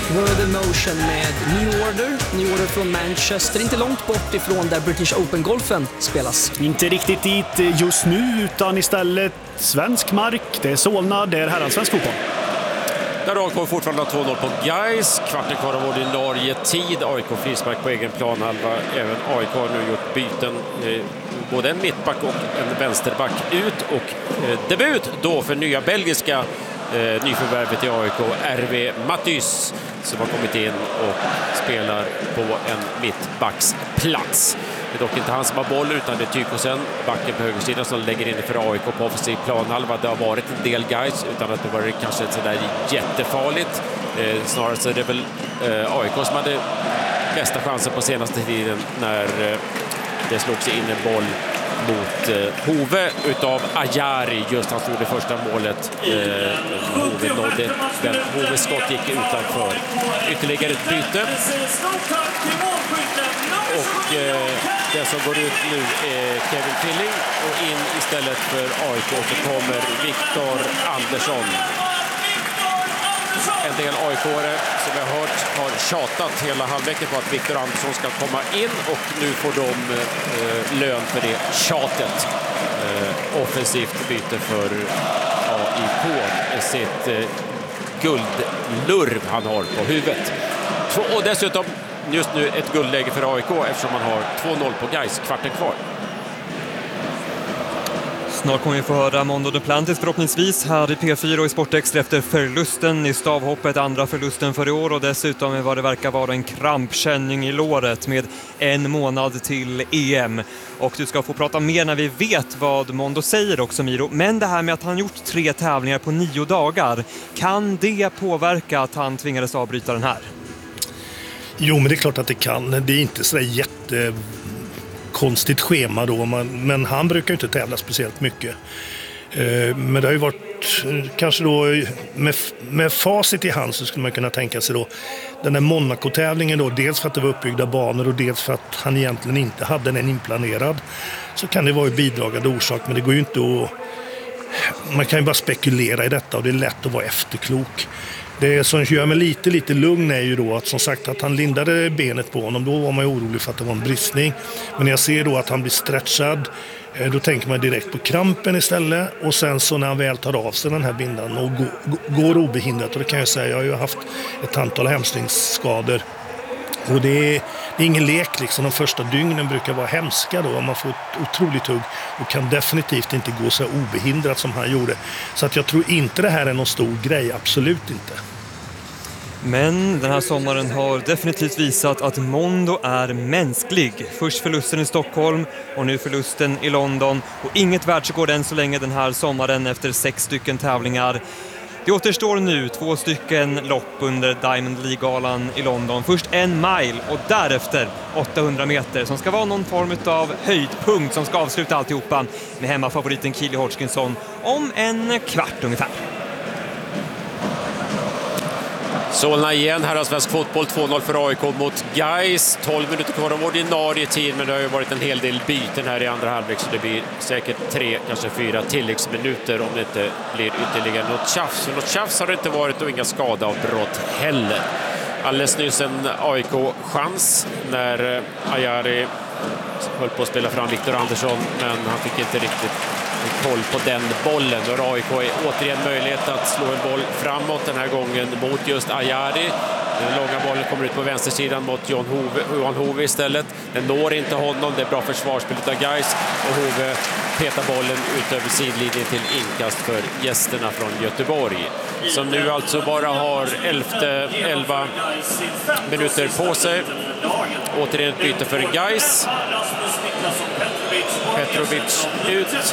World in Motion med New Order från Manchester, inte långt bort ifrån där British Open-golfen spelas. Inte riktigt dit just nu, utan istället svensk mark. Det är Solna, det är herrallsvensk fotboll. Där AIK fortfarande 2-0 på Gais. Kvarten kvar av ordinarie tid. AIK frispark på egen planhalva. Även AIK har nu gjort byten. Både en mittback och en vänsterback ut. Och debut då för nya belgiska nyförvärvet i AIK, RV Matthys, som har kommit in och spelar på en mittbacksplats. Det är dock inte han som har boll, utan det är Tykosen, backen på högersidan, som lägger in det för AIK på offensiv planhalva. Det har varit en del guys utan att det varit kanske sådär jättefarligt. Snarare så är det väl AIK som hade bästa chansen på senaste tiden när det slog sig in en boll mot Hove utav Ajari. Just han stod det första målet. Hove nådde, men Hoves skott gick utanför. Ytterligare ett byte. Och den som går ut nu är Kevin Killing, och in istället för AIK så kommer Viktor Andersson. En del AIK-are som jag har hört har tjatat hela halvleken på att Viktor Andersson ska komma in, och nu får de lön för det tjatet. Offensivt byte för AIK, sitt guldlurv han har på huvudet. Och dessutom just nu ett guldläge för AIK eftersom man har 2-0 på Gais, kvarten kvar. Snart kommer vi få höra Mondo Duplantis förhoppningsvis här i P4 och i Sportextra efter förlusten i stavhoppet, andra förlusten för i år, och dessutom vad det verkar vara en krampkänning i låret med en månad till EM. Och du ska få prata mer när vi vet vad Mondo säger också, Miro. Men det här med att han gjort 3 tävlingar på 9 dagar, kan det påverka att han tvingades avbryta den här? Jo, men det är klart att det kan. Det är inte så konstigt schema då, men han brukar inte tävla speciellt mycket. Men det har ju varit kanske då med facit i hand så skulle man kunna tänka sig då den här Monaco-tävlingen då, dels för att det var uppbyggda banor och dels för att han egentligen inte hade den inplanerad, så kan det vara en bidragande orsak, men det går ju inte att, man kan ju bara spekulera i detta och det är lätt att vara efterklok. Det som gör mig lite lugn är ju då att, som sagt, att han lindade benet på honom. Då var man ju orolig för att det var en bristning. Men när jag ser då att han blir stretchad, då tänker man direkt på krampen istället. Och sen så när han väl tar av sig den här bindan och går obehindrat, och det kan jag säga, jag har ju haft ett antal hamstringsskador. Och det är ingen lek liksom. De första dygnen brukar vara hemska då. Man får ett otroligt hugg och kan definitivt inte gå så obehindrat som han gjorde. Så att jag tror inte det här är någon stor grej, absolut inte. Men den här sommaren har definitivt visat att Mondo är mänsklig. Först förlusten i Stockholm och nu förlusten i London. Och inget världsrekord än så länge den här sommaren efter 6 stycken tävlingar. Det återstår nu 2 stycken lopp under Diamond League-galan i London. Först 1 mile och därefter 800 meter som ska vara någon form av höjdpunkt som ska avsluta alltihopa med hemmafavoriten Keely Hodgkinson om en kvart ungefär. Solna igen, här har svensk fotboll, 2-0 för AIK mot Gais. 12 minuter kvar av ordinarie tid, men det har ju varit en hel del byten här i andra halvlek, så det blir säkert 3, kanske 4 tilläggsminuter om det inte blir ytterligare något tjafs. Något tjafs har det inte varit och inga skadeavbrott heller. Alldeles nyss en AIK-chans när Ajari höll på att spela fram Viktor Andersson, men han fick inte riktigt koll på den bollen. Och AIK är återigen möjlighet att slå en boll framåt, den här gången mot just Ajari. Den långa bollen kommer ut på vänstersidan mot Johan Hove istället. Den når inte honom, det är bra försvarsspel av Gais, och Hove petar bollen ut över sidlinjen till inkast för gästerna från Göteborg, som nu alltså bara har 11 minuter på sig. Återigen ett byte för Gais. Petrovic ut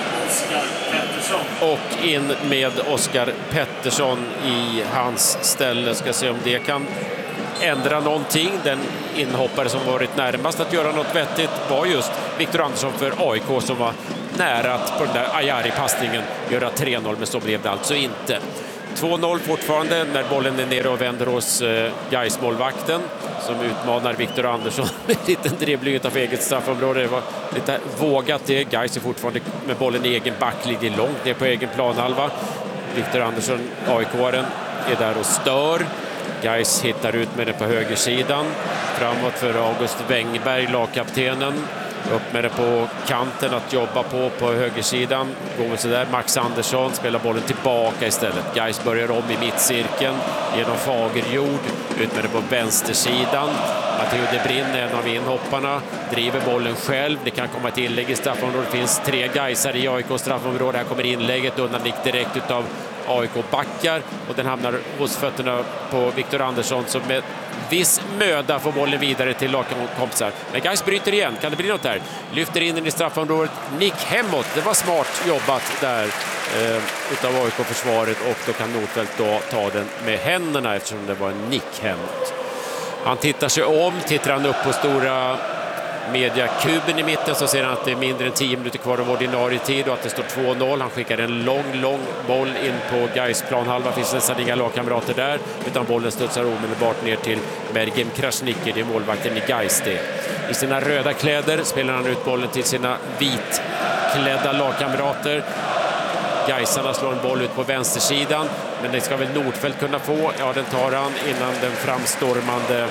och in med Oskar Pettersson i hans ställe. Ska se om det kan ändra någonting. Den inhoppare som varit närmast att göra något vettigt var just Viktor Andersson för AIK, som var nära att på den där Ajari-passningen göra 3-0, men så blev det alltså inte. 2-0 fortfarande när bollen är nere och vänder hos Gais-målvakten som utmanar Viktor Andersson med en liten dribbling utanför eget straffområde. Det var lite vågat det. Gais är fortfarande med bollen i egen backlinje långt ner på egen planhalva. Viktor Andersson, AIK-aren, är där och stör. Gais hittar ut med det på högersidan. Framåt för August Wengberg, lagkaptenen. Upp med det på kanten att jobba på högersidan. Går med så där. Max Andersson spelar bollen tillbaka istället. Gais börjar om i mittcirkeln genom Fagerjord. Ut med det på vänstersidan. Matteo Debrin är en av inhopparna. Driver bollen själv. Det kan komma ett inlägg i straffområdet. Det finns 3 Gaisar i AIK straffområde. Här kommer inlägget. Undangick direkt utav AIK backar. Och den hamnar hos fötterna på Viktor Andersson som med viss möda får bollen vidare till lagkompisar. Men Gais bryter igen. Kan det bli något där? Lyfter in den i straffområdet. Nick hemåt. Det var smart jobbat där utav AIK-försvaret. Och då kan Nordfeldt då ta den med händerna eftersom det var en nick hemåt. Han tittar sig om. Tittar han upp på stora mediakuben i mitten så ser han att det är mindre än 10 minuter kvar av ordinarie tid och att det står 2-0. Han skickar en lång boll in på Gais planhalva. Finns nästan inga lagkamrater där utan bollen studsar omedelbart ner till Mergim Krasniqi. Det är målvakten i Gais det. I sina röda kläder spelar han ut bollen till sina vitklädda lagkamrater. Gaisarna slår en boll ut på vänstersidan, men det ska väl Nordfeldt kunna få. Ja, den tar han innan den framstormande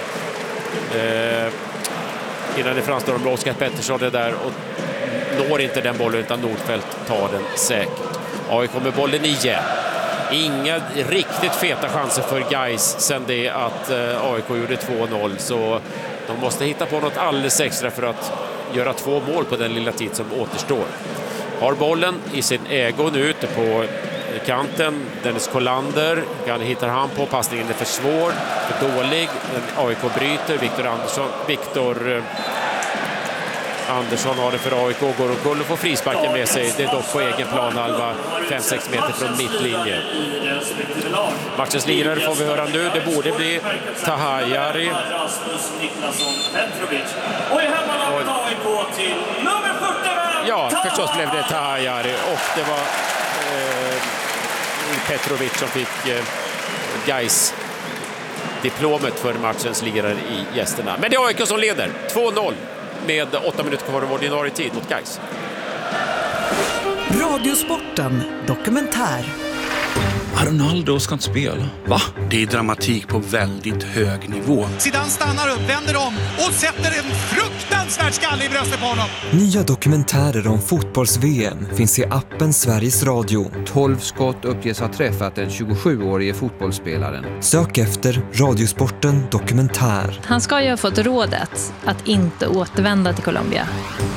Oskar Pettersson är där och når inte den bollen utan Nordfeldt tar den säkert. AIK kommer bollen igen. Inga riktigt feta chanser för Gais sen det att AIK gjorde 2-0, så de måste hitta på något alldeles extra för att göra 2 mål på den lilla tid som återstår. Har bollen i sin ägo nu ute på kanten. Dennis Kollander hittar han på. Passningen är för svår, för dålig. AIK bryter. Viktor Andersson har det för AIK. Går och Gull får frisparken med sig. Det är dock på egen planhalva 5-6 meter från mittlinjen. Matchens lirare får vi höra nu. Det borde bli Tahayari. Ja, förstås blev det Tahayari och det var Petrovic som fick Gais diplomet för matchens lirare i gästerna. Men det är AIK som leder 2-0 med 8 minuter kvar av ordinarie tid mot Gais. Radiosporten dokumentär. Ronaldo ska inte spela. Va? Det är dramatik på väldigt hög nivå. Zidane stannar upp, vänder om och sätter en fruktansvärd skalle i bröstet på honom. Nya dokumentärer om fotbolls-VM finns i appen Sveriges Radio. 12 skott uppges ha träffat den 27-årige fotbollsspelaren. Sök efter Radiosporten dokumentär. Han ska ju ha fått rådet att inte återvända till Colombia.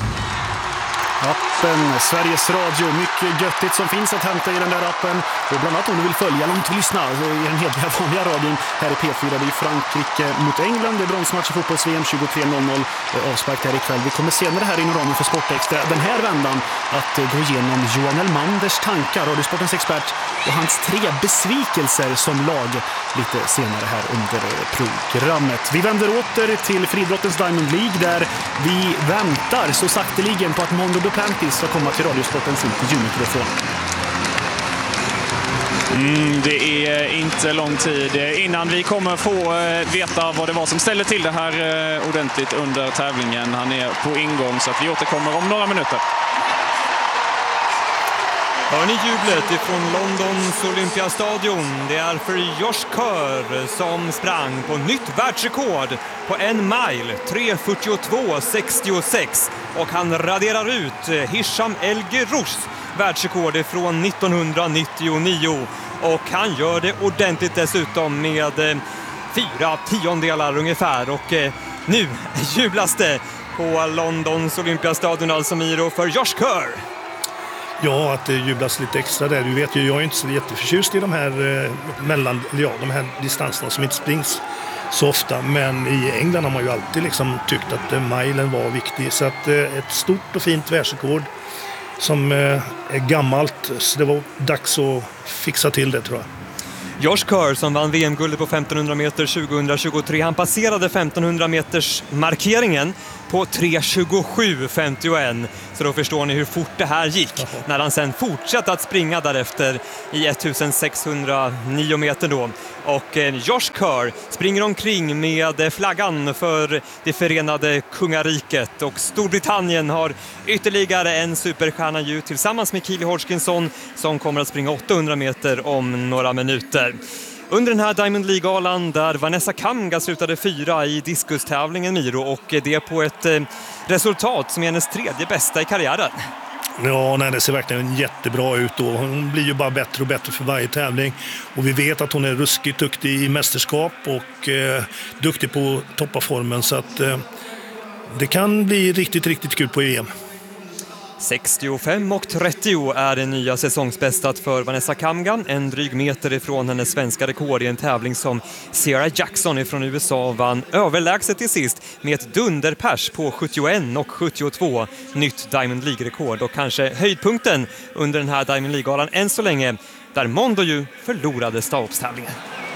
Appen Sveriges Radio, mycket göttigt som finns att hämta i den där appen. Och bland annat om du vill följa eller inte lyssna i den heliga vanliga radion här i P4. Det är Frankrike mot England, det är bronsmatch i fotbolls-VM 23.00 avsparkt här ikväll. Vi kommer senare här inom ramen för Sportextra den här vändan att gå igenom Johan Elmanders tankar, Radiosportens expert, och hans 3 besvikelser som lag lite senare här under programmet. Vi vänder åter till friidrottens Diamond League där vi väntar så sakteligen på att Mondo Duplantis ska komma till Radiosportens intervjumikrofon. Det är inte lång tid innan vi kommer få veta vad det var som ställde till det här ordentligt under tävlingen. Han är på ingång så att vi återkommer om några minuter. Hör ni jublet ifrån Londons Olympiastadion? Det är för Josh Kerr som sprang på nytt världsrekord på 1 mile, 3:42,66. Och han raderar ut Hisham El Guerrouchs världsrekord från 1999. Och han gör det ordentligt dessutom med 4/10 ungefär. Och nu jublas det på Londons Olympiastadion Al-Samiro för Josh Kerr. Ja, att det jublas lite extra där. Du vet ju, jag är inte så jätteförtjust i de här de här distanserna som inte springs så ofta. Men i England har man ju alltid liksom tyckt att milen var viktig. Så att ett stort och fint världsrekord som är gammalt. Så det var dags att fixa till det, tror jag. Josh Kerr som vann VM-guldet på 1500 meter 2023, han passerade 1500 meters markeringen på 3:27,51. Så då förstår ni hur fort det här gick när han sen fortsatte att springa därefter i 1609 meter då. Och Josh Kerr springer omkring med flaggan för det förenade kungariket. Och Storbritannien har ytterligare en superstjärna ju tillsammans med Keely Hodgkinson som kommer att springa 800 meter om några minuter. Under den här Diamond League-galan där Vanessa Kamga slutade 4 i diskustävlingen, Miro, och det på ett resultat som är hennes 3:e bästa i karriären. Ja, nej, det ser verkligen jättebra ut då. Hon blir ju bara bättre och bättre för varje tävling. Och vi vet att hon är ruskigt duktig i mästerskap och duktig på toppaformen. Så att det kan bli riktigt, riktigt kul på EM. 65,30 är det nya säsongsbästat för Vanessa Kamga, en dryg meter ifrån hennes svenska rekord i en tävling som Sierra Jackson från USA vann överlägset till sist med ett dunderpers på 71,72, nytt Diamond League-rekord, och kanske höjdpunkten under den här Diamond League-galan än så länge, där Mondo ju förlorade stavhoppstävlingen.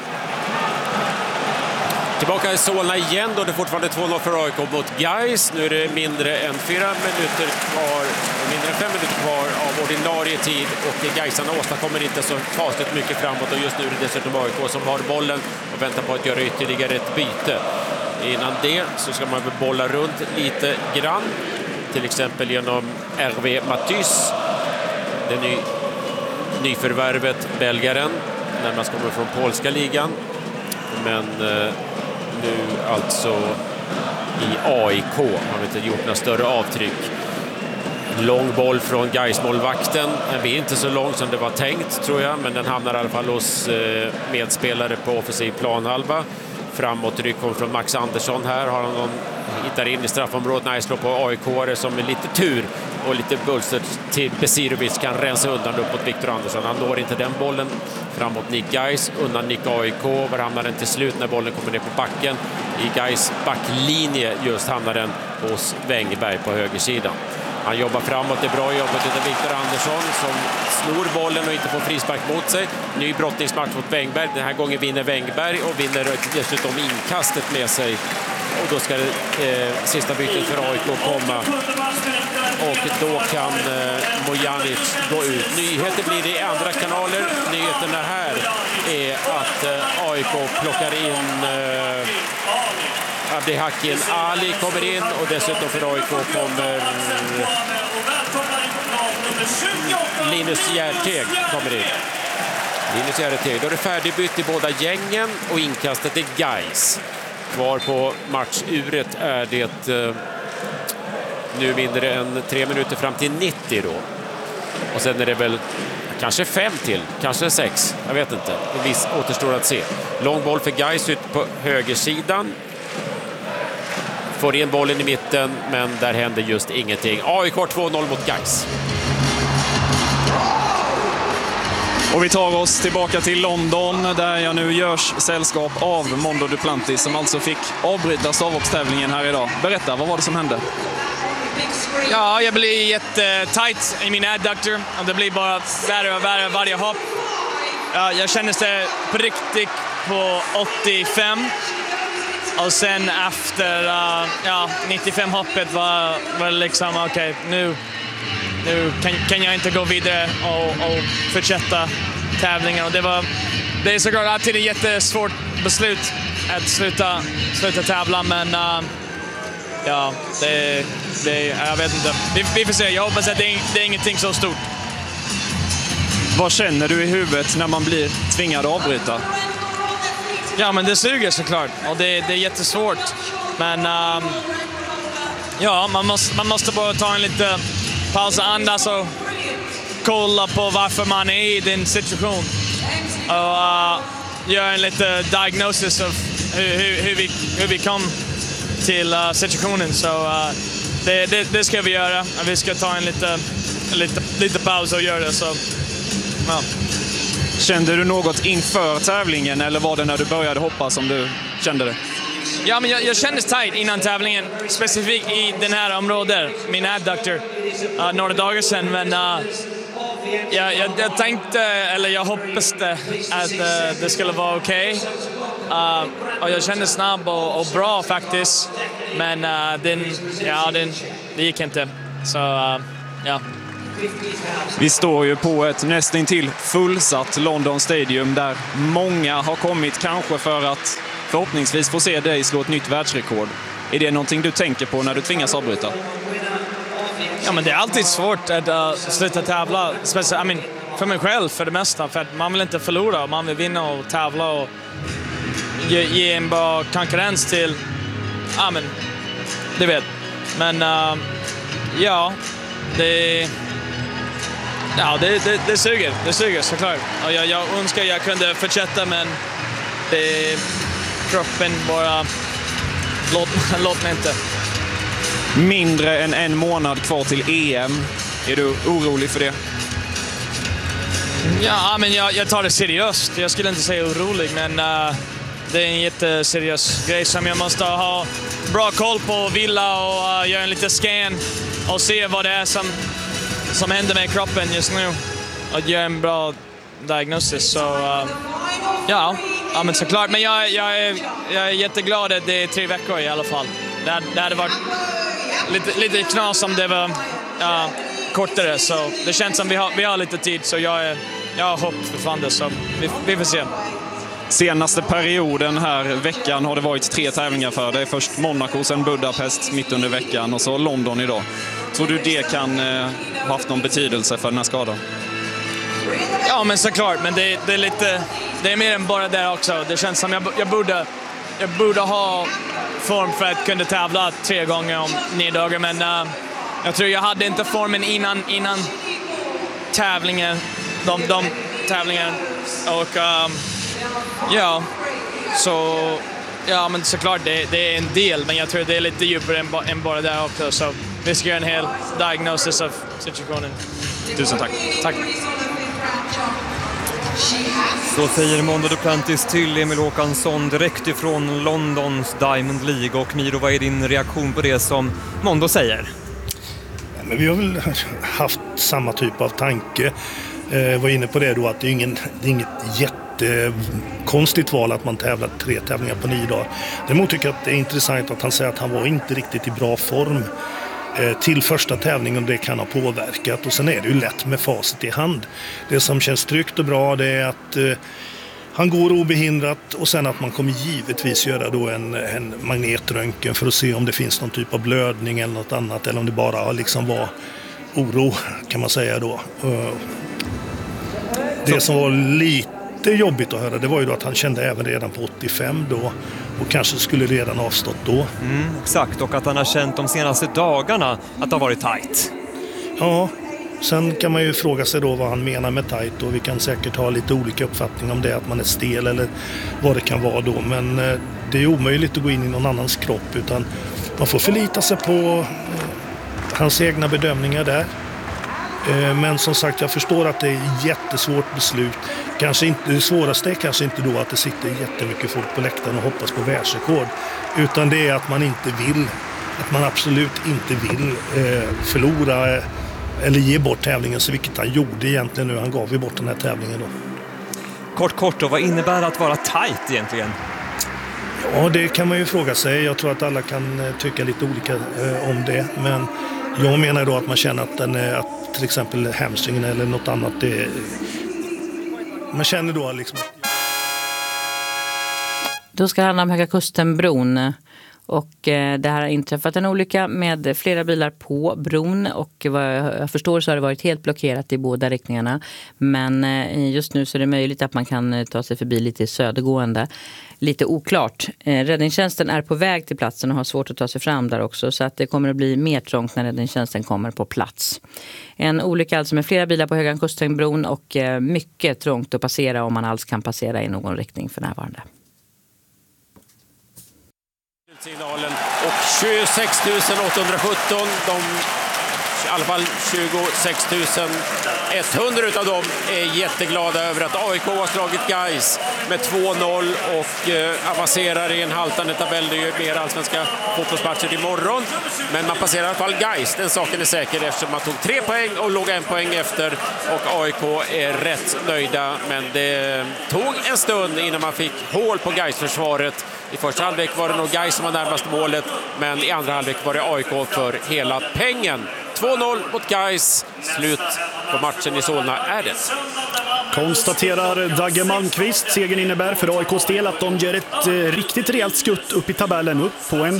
Tillbaka i Solna igen då, det är fortfarande 2-0 för AIK mot Gais. Nu är det mindre än 5 minuter kvar av ordinarie tid och Gaisarna åstadkommer inte så fasligt mycket framåt, och just nu är det dessutom AIK som har bollen och väntar på att göra ytterligare ett byte. Innan det så ska man väl bolla runt lite grann, till exempel genom RV Matys, det nyförvärvet belgaren, närmast kommer från polska ligan, men nu alltså i AIK. Man har inte gjort några större avtryck. Lång boll från Gais-målvakten. Den blir inte så lång som det var tänkt, tror jag, men den hamnar i alla fall hos medspelare på offensiv planhalva. Framåtryck kommer från Max Andersson här. Har han hittar in i straffområdet när jag slår på AIK-are som med lite tur och lite bulster till Besirovic kan rensa undan upp mot Victor Andersson. Han når inte den bollen framåt Nick Gais, undan Nick AIK. Var hamnar den till slut när bollen kommer ner på backen? I Gais backlinje just hamnar den hos Wängberg på högersidan. Han jobbar framåt, det är bra jobbat av Victor Andersson som snor bollen och inte får frispark mot sig. Ny brottningsmatch mot Wängberg. Den här gången vinner Wängberg och vinner dessutom inkastet med sig. Och då ska sista bytet för AIK komma. Och då kan Mojanic gå ut. Nyheter blir det i andra kanaler. Nyheterna här är att AIK plockar in Abdihakin Ali kommer in, och dessutom för AIK kommer Linus Järteg kommer in. Linus Järteg, då är det färdigbytt i båda gängen och inkastet är Gais. Kvar på matchuret är det nu mindre än 3 minuter fram till 90 då. Och sen är det väl kanske 5 till, kanske 6, jag vet inte. Det viss återstår att se. Lång boll för Gais ut på högersidan. Får in bollen i mitten, men där händer just ingenting. AIK 2-0 mot Gais. Och vi tar oss tillbaka till London där jag nu görs sällskap av Mondo Duplantis som alltså fick avbryta stavhoppstävlingen här idag. Berätta, vad var det som hände? Ja, jag blir jättetajt i min adductor och det blir bara värre och värre varje hopp. Ja, jag kände det på riktigt på 85. Och sen efter 95-hoppet var liksom okej, nu kan jag inte gå vidare och fortsätta tävlingen. Och det är såklart alltid ett jättesvårt beslut att sluta tävla, men jag vet inte. Vi får se, jag hoppas att det är ingenting så stort. Vad känner du i huvudet när man blir tvingad att avbryta? Ja, men det suger såklart och det är jättesvårt. Men man måste bara ta en lite paus och andas och kolla på varför man är i den situation. Och göra en lite diagnosis av hur vi kom till situationen. Så det ska vi göra. Vi ska ta en lite paus och göra det. Så, ja. Kände du något inför tävlingen eller var det när du började hoppa som du kände det? Ja, men jag kände tight innan tävlingen, specifikt i den här området, min adductor, några dagar sedan. Men jag tänkte, eller jag hoppades att det skulle vara okej. Och jag kände snabb och bra faktiskt. Men det gick inte. Så ja. Vi står ju på ett nästintill fullsatt London Stadium där många har kommit kanske för att förhoppningsvis få se dig slå ett nytt världsrekord. Är det någonting du tänker på när du tvingas avbryta? Ja, men det är alltid svårt att sluta tävla. Speciellt, för mig själv för det mesta. För att man vill inte förlora, man vill vinna och tävla och ge en bra konkurrens till... Ja, men det vet. Men ja, det suger. Det suger såklart. Och jag önskar jag kunde fortsätta, men kroppen bara låt mig inte. Mindre än en månad kvar till EM. Är du orolig för det? Ja, men jag tar det seriöst. Jag skulle inte säga orolig, men det är en jätteseriös grej som jag måste ha bra koll på, vila och göra en liten scan och se vad det är som händer med kroppen just nu och göra en bra diagnosis. Så ja, men såklart. Men jag är jätteglad att det är 3 veckor i alla fall. Det hade varit lite knas om det var kortare, så det känns som vi har lite tid, så jag har hopp för det, så vi får se. Senaste perioden här veckan har det varit 3 tävlingar för dig. Först Monaco, sen Budapest mitt under veckan och så London idag. Tror du det kan ha haft någon betydelse för den här skadan? Ja, men såklart, men det är lite, det är mer än bara det också. Det känns som jag borde ha form för att kunna tävla 3 gånger om 9 dagar, men jag tror jag hade inte formen innan tävlingen, de tävlingarna, och ja, så ja, men såklart det är en del, men jag tror det är lite djupare än bara det också, så vi ska göra en hel diagnosis av situationen. Tusen tack. Tack. Så säger Mondo Duplantis till Emil Håkansson direkt ifrån Londons Diamond League. Och Miro, vad är din reaktion på det som Mondo säger? Men vi har väl haft samma typ av tanke. Var inne på det då, att det är inget jättekonstigt val att man tävlar 3 tävlingar på 9 dagar. Däremot tycker jag att det är intressant att han säger att han var inte riktigt i bra form till första tävlingen, och det kan ha påverkat. Och sen är det ju lätt med facit i hand. Det som känns tryggt och bra, det är att han går obehindrat, och sen att man kommer givetvis göra då en magnetröntgen för att se om det finns någon typ av blödning eller något annat, eller om det bara liksom var oro, kan man säga då. Det som var lite jobbigt att höra, det var ju då att han kände även redan på 85 då, och kanske skulle redan avstått då. Exakt, och att han har känt de senaste dagarna att det har varit tajt. Ja, sen kan man ju fråga sig då vad han menar med tajt, och vi kan säkert ha lite olika uppfattning om det, att man är stel eller vad det kan vara då, men det är omöjligt att gå in i någon annans kropp, utan man får förlita sig på hans egna bedömningar där. Men som sagt, jag förstår att det är ett jättesvårt beslut. Kanske inte, det svåraste är kanske inte då att det sitter jättemycket folk på läktaren och hoppas på världsrekord, utan det är att man inte vill, att man absolut inte vill förlora eller ge bort tävlingen, så vilket han gjorde egentligen nu. Han gav ju bort den här tävlingen då. Kort då, vad innebär att vara tight egentligen? Ja, det kan man ju fråga sig. Jag tror att alla kan tycka lite olika om det, men jag menar då att man känner att att till exempel hamstringen eller något annat, man känner då liksom. Då ska det handla om Höga Kusten-bron. Och det här har inträffat en olycka med flera bilar på bron, och vad jag förstår så har det varit helt blockerat i båda riktningarna. Men just nu så är det möjligt att man kan ta sig förbi lite södergående. Lite oklart. Räddningstjänsten är på väg till platsen och har svårt att ta sig fram där också, så att det kommer att bli mer trångt när räddningstjänsten kommer på plats. En olycka alltså med flera bilar på Höga Kusten-bron, och mycket trångt att passera, om man alls kan passera i någon riktning för närvarande. Signalen och 26 817, i alla fall 26 100 utav dem är jätteglada över att AIK har slagit Gais med 2-0 och avancerar i en haltande tabell. Det är ju mer allsvenska fotbollsmatcher imorgon, men man passerar i alla fall Gais, den saken är säker, eftersom man tog 3 poäng och låg 1 poäng efter, och AIK är rätt nöjda, men det tog en stund innan man fick hål på Gais-försvaret. I första halvlek var det nog Gais som var närmast målet, men i andra halvlek var det AIK för hela pengen. 2-0 mot Gais. Slut på matchen i Solna är det. Konstaterar Dagge Malmqvist. Segern innebär för AIKs del att de gör ett riktigt rejält skutt upp i tabellen, upp på en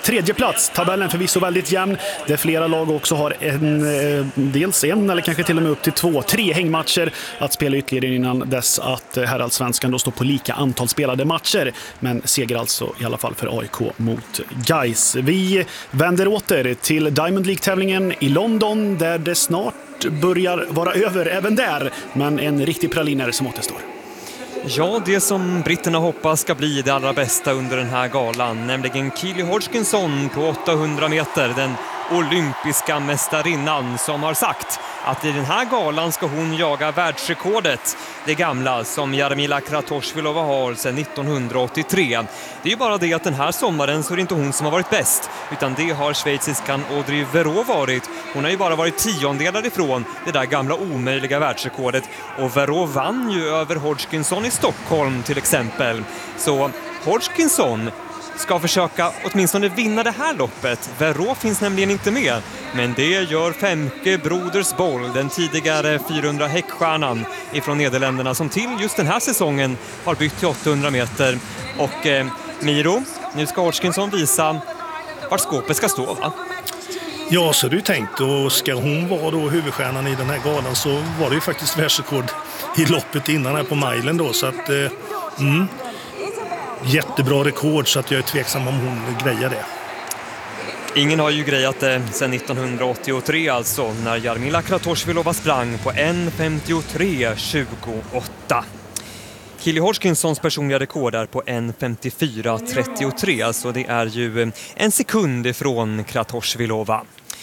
tredje plats. Tabellen förvisso väldigt jämn, där flera lag också har dels en eller kanske till och med upp till 2-3 hängmatcher att spela ytterligare innan dess att herrallsvenskan då står på lika antal spelade matcher. Men seger alltså i alla fall för AIK mot Gais. Vi vänder åter till Diamond League-tävlingen i London där det snart börjar vara över även där, men en riktig praliner som återstår. Ja, det som britterna hoppas ska bli det allra bästa under den här galan, nämligen Keely Hodgkinson på 800 meter, den olympiska mästarinnan som har sagt att i den här galan ska hon jaga världsrekordet, det gamla som Jarmila Kratochvilova har sedan 1983. Det är ju bara det att den här sommaren så är det inte hon som har varit bäst, utan det har schweiziskan Audrey Verreaux varit. Hon har ju bara varit tiondelar ifrån det där gamla omöjliga världsrekordet, och Verreaux vann ju över Hodgkinson i Stockholm till exempel. Så Hodgkinson ska försöka åtminstone vinna det här loppet. Verreaux finns nämligen inte med, men det gör Femke Brodersboll, den tidigare 400 häckstjärnan ifrån Nederländerna, som till just den här säsongen har bytt till 800 meter. Och Miro, nu ska Hodgkinson visa var skåpet ska stå, va? Ja, så är det ju tänkt. Och ska hon vara då huvudstjärnan i den här galan så var det ju faktiskt världsrekord i loppet innan här på milen då. Så att, jättebra rekord, så att jag är tveksam om hon grejar det. Ingen har ju grejat det sedan 1983 alltså, när Jarmila Kratochvilova sprang på 1.53.28. Keely Hodgkinsons personliga rekord är på 1.54.33, alltså det är ju en sekund ifrån Kratochvilova.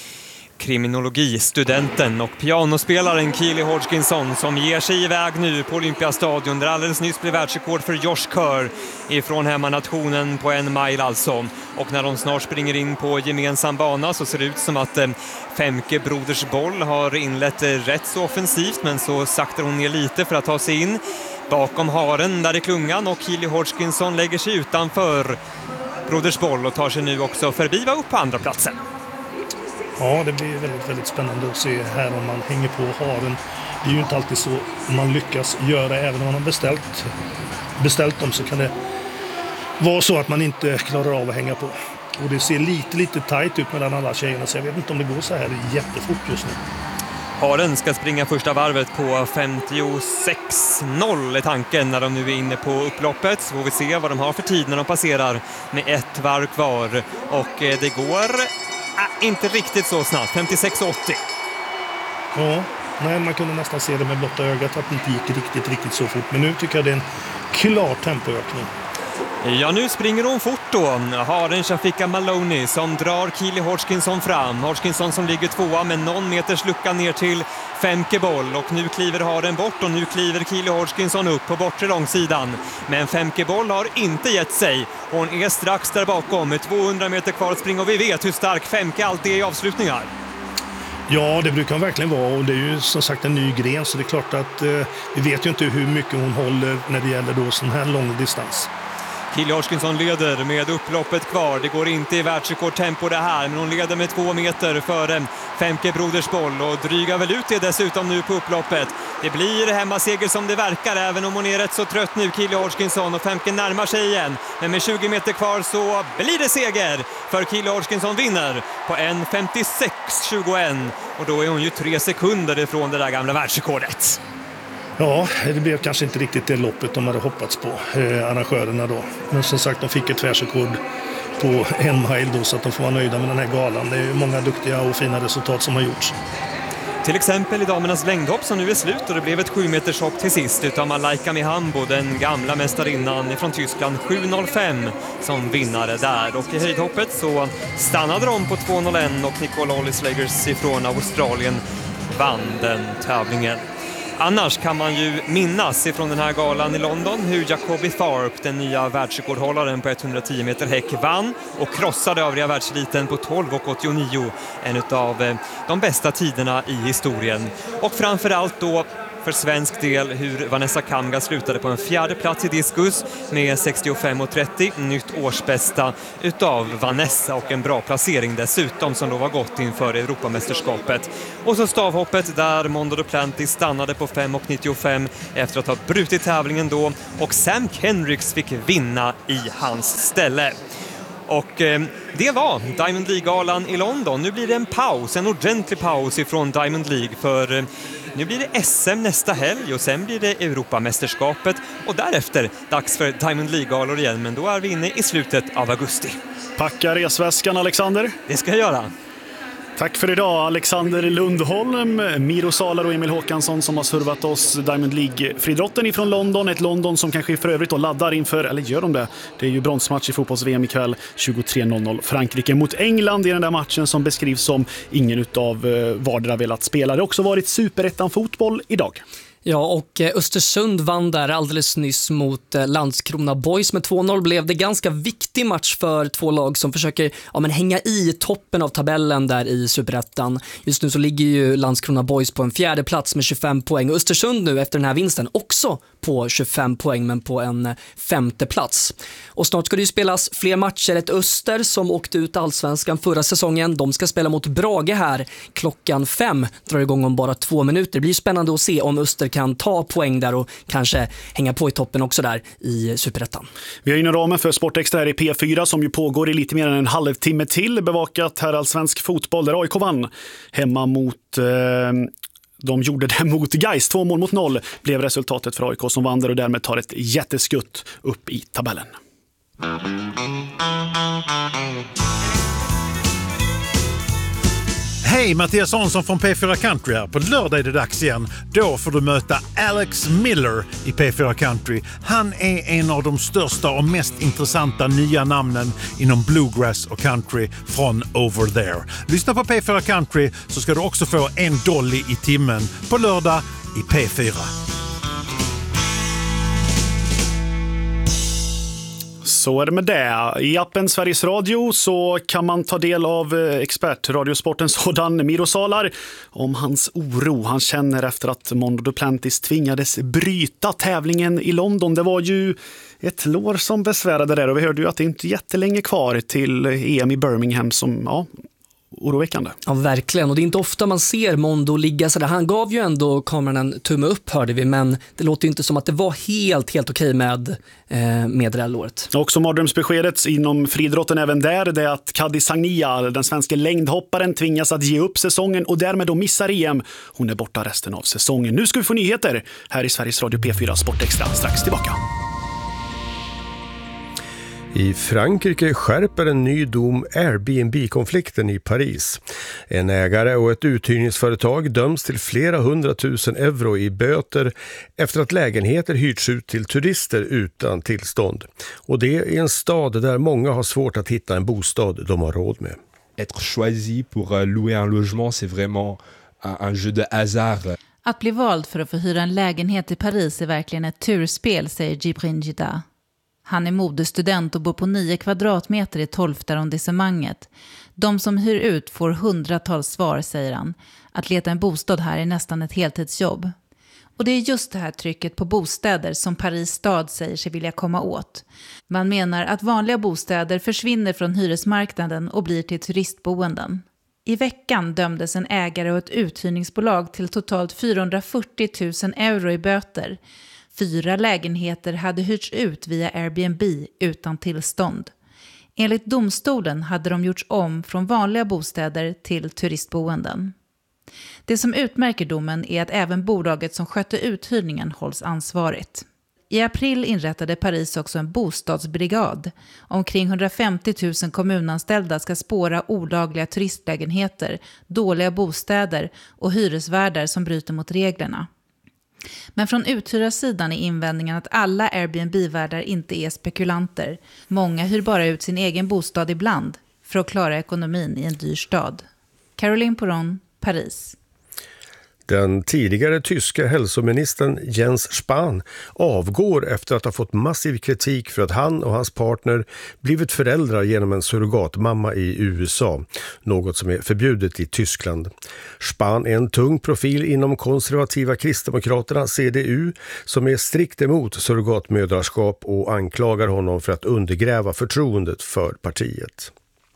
Kriminologistudenten och pianospelaren Keely Hodgkinson som ger sig iväg nu på Olympiastadion, där alldeles nyss blev världsrekord för Josh Kerr ifrån hemmanationen på 1 mile alltså. Och när de snart springer in på gemensam bana så ser det ut som att Femke Brodersboll har inlett rätt så offensivt, men så saktar hon ner lite för att ta sig in bakom haren där i klungan, och Keely Hodgkinson lägger sig utanför Brodersboll och tar sig nu också förbi upp på andra platsen. Ja, det blir väldigt, väldigt spännande att se här om man hänger på haren. Det är ju inte alltid så man lyckas göra, även om man har beställt dem, så kan det vara så att man inte klarar av att hänga på. Och det ser lite tajt ut mellan alla tjejerna, så jag vet inte om det går så här jättefort just nu. Haren ska springa första varvet på 56.0 är tanken när de nu är inne på upploppet. Så får vi se vad de har för tid när de passerar med ett varv kvar. Och det går inte riktigt så snabbt, 56.80. Ja, nej, man kunde nästan se det med blotta ögat att det inte gick riktigt så fort. Men nu tycker jag det är en klar tempoökning. Ja, nu springer hon fort då. Haren Shafika Maloney som drar Keely Hodgkinson fram. Hodgkinson som ligger tvåa med någon meters lucka ner till Femke Boll. Och nu kliver haren bort och nu kliver Keely Hodgkinson upp på bortre långsidan. Men Femke Boll har inte gett sig. Hon är strax där bakom med 200 meter kvar att springa, och vi vet hur stark Femke alltid är i avslutningar. Ja, det brukar hon verkligen vara, och det är ju som sagt en ny gren, så det är klart att vi vet ju inte hur mycket hon håller när det gäller då sån här lång distans. Keely Hodgkinson leder med upploppet kvar. Det går inte i världsrekordtempo det här, men hon leder med 2 meter före Femke Brodersboll och drygar väl ut det dessutom nu på upploppet. Det blir hemmaseger som det verkar, även om hon är rätt så trött nu, Keely Hodgkinson, och Femke närmar sig igen. Men med 20 meter kvar så blir det seger, för Keely Hodgkinson vinner på 1.56.21, och då är hon ju 3 sekunder ifrån det där gamla världsrekordet. Ja, det blev kanske inte riktigt det loppet de hade hoppats på, arrangörerna då. Men som sagt, de fick ett världsrekord på 1 mile då, så att de får vara nöjda med den här galan. Det är ju många duktiga och fina resultat som har gjorts. Till exempel i damernas längdhopp som nu är slut, och det blev ett 7-metershopp till sist utav Malaika Mihambo, den gamla mästarinnan från Tyskland, 7.05 som vinnare där. Och i höjdhoppet så stannade de på 2.01 och Nicole Ollis-Legers ifrån Australien vann den tävlingen. Annars kan man ju minnas ifrån den här galan i London hur Jacobi Tharp, den nya världsrekordhållaren på 110 meter häck, vann och krossade övriga världseliten på 12.89, en av de bästa tiderna i historien. Och framförallt då för svensk del hur Vanessa Kamga slutade på en 4:e plats i diskus med 65.30, nytt årsbästa utav Vanessa, och en bra placering dessutom som då var gott inför Europamästerskapet. Och så stavhoppet där Mondo Duplantis stannade på 5.95 efter att ha brutit tävlingen då, och Sam Kendricks fick vinna i hans ställe. Och det var Diamond League-galan i London. Nu blir det en paus, en ordentlig paus ifrån Diamond League, för nu blir det SM nästa helg och sen blir det Europamästerskapet och därefter dags för Diamond League-galor igen, men då är vi inne i slutet av augusti. Packa resväskan, Alexander. Det ska jag göra. Tack för idag, Alexander Lundholm, Miro Salar och Emil Håkansson som har servat oss Diamond League-fridrotten ifrån London. Ett London som kanske för övrigt då laddar inför, eller gör de det? Det är ju bronsmatch i fotbolls-VM ikväll, 23.00. Frankrike mot England i den där matchen som beskrivs som ingen utav vardera velat spela. Det har också varit superettan-fotboll idag. Ja, och Östersund vann där alldeles nyss mot Landskrona Boys med 2-0. Blev det ganska viktig match för två lag som försöker hänga i toppen av tabellen där i Superettan. Just nu så ligger ju Landskrona Boys på en 4:e plats med 25 poäng. Östersund nu efter den här vinsten också på 25 poäng men på en 5:e plats. Och snart ska det ju spelas fler matcher. Ett Öster som åkte ut allsvenskan förra säsongen. De ska spela mot Brage här klockan 5. Drar igång om bara 2 minuter. Det blir spännande att se om Öster kan ta poäng där och kanske hänga på i toppen också där i Superettan. Vi har inom ramen för Sportextra här i P4 som ju pågår i lite mer än en halvtimme till bevakat här allsvensk fotboll där AIK vann hemma mot... De gjorde det mot Gais, 2-0 blev resultatet för AIK som vann där och därmed tar ett jätteskutt upp i tabellen. Hej, Mattias Hansson från P4 Country här. På lördag är det dags igen. Då får du möta Alex Miller i P4 Country. Han är en av de största och mest intressanta nya namnen inom bluegrass och country från Over There. Lyssna på P4 Country så ska du också få en dolly i timmen på lördag i P4. Så är det med det. I appen Sveriges Radio så kan man ta del av expertradiosporten sådan Miro Salar om hans oro han känner efter att Mondo Duplantis tvingades bryta tävlingen i London. Det var ju ett lår som besvärade där och vi hörde ju att det inte är jättelänge kvar till EM i Birmingham som, oroväckande. Ja, verkligen. Och det är inte ofta man ser Mondo ligga så där. Han gav ju ändå kameran en tumme upp, hörde vi, men det låter ju inte som att det var helt okej med det här låret. Och som mardrömsbeskedet inom fridrotten även där, det är att Kadi Sagnia, den svenska längdhopparen, tvingas att ge upp säsongen och därmed då missar EM. Hon är borta resten av säsongen. Nu ska vi få nyheter här i Sveriges Radio P4 Sportextra. Strax tillbaka. I Frankrike skärper en ny dom Airbnb-konflikten i Paris. En ägare och ett uthyrningsföretag döms till flera 100 000 euro i böter efter att lägenheter hyrts ut till turister utan tillstånd. Och det är en stad där många har svårt att hitta en bostad de har råd med. Être choisi pour louer un logement, c'est vraiment un jeu de hasard. Att bli vald för att få hyra en lägenhet i Paris är verkligen ett turspel, säger Djibril Jida. Han är modestudent och bor på 9 kvadratmeter i 12:e arrondissemanget. De som hyr ut får hundratals svar, säger han. Att leta en bostad här är nästan ett heltidsjobb. Och det är just det här trycket på bostäder som Paris stad säger sig vilja komma åt. Man menar att vanliga bostäder försvinner från hyresmarknaden och blir till turistboenden. I veckan dömdes en ägare och ett uthyrningsbolag till totalt 440 000 euro i böter. 4 lägenheter hade hyrts ut via Airbnb utan tillstånd. Enligt domstolen hade de gjorts om från vanliga bostäder till turistboenden. Det som utmärker domen är att även bolaget som skötte uthyrningen hålls ansvarigt. I april inrättade Paris också en bostadsbrigad. Omkring 150 000 kommunanställda ska spåra olagliga turistlägenheter, dåliga bostäder och hyresvärdar som bryter mot reglerna. Men från uthyrarsidan är invändningen att alla Airbnb-värdar inte är spekulanter. Många hyr bara ut sin egen bostad ibland för att klara ekonomin i en dyr stad. Caroline Poron, Paris. Den tidigare tyska hälsoministern Jens Spahn avgår efter att ha fått massiv kritik för att han och hans partner blivit föräldrar genom en surrogatmamma i USA, något som är förbjudet i Tyskland. Spahn är en tung profil inom konservativa kristdemokraterna CDU som är strikt emot surrogatmödraskap och anklagar honom för att undergräva förtroendet för partiet.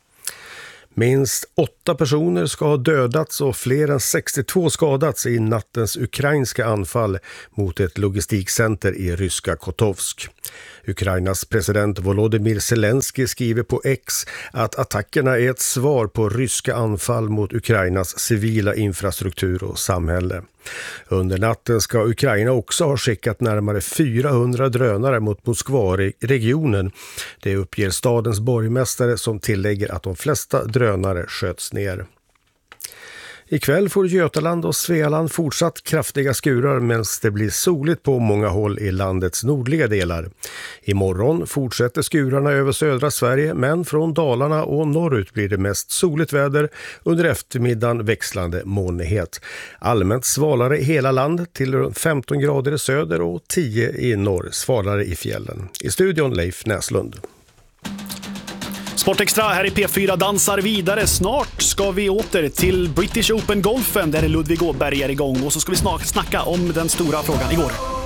Minst 8 personer ska ha dödats och fler än 62 skadats i nattens ukrainska anfall mot ett logistikcenter i ryska Kotovsk. Ukrainas president Volodymyr Zelensky skriver på X att attackerna är ett svar på ryska anfall mot Ukrainas civila infrastruktur och samhälle. Under natten ska Ukraina också ha skickat närmare 400 drönare mot Moskva-regionen. Det uppger stadens borgmästare som tillägger att de flesta drönare sköts ner. Ikväll får Götaland och Svealand fortsatt kraftiga skurar medan det blir soligt på många håll i landets nordliga delar. Imorgon fortsätter skurarna över södra Sverige, men från Dalarna och norrut blir det mest soligt väder, under eftermiddagen växlande molnighet. Allmänt svalare i hela landet till 15 grader i söder och 10 i norr, svalare i fjällen. I studion Leif Näslund. Sportextra här i P4 dansar vidare. Snart ska vi åter till British Open-golfen där Ludvig Åberg är igång. Och så ska vi snart snacka om den stora frågan igår.